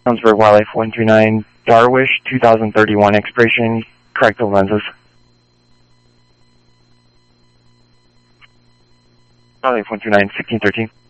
Townsburg Wildlife 139, Darwish 2031 expiration, correct the lenses. Wildlife 139, 1613.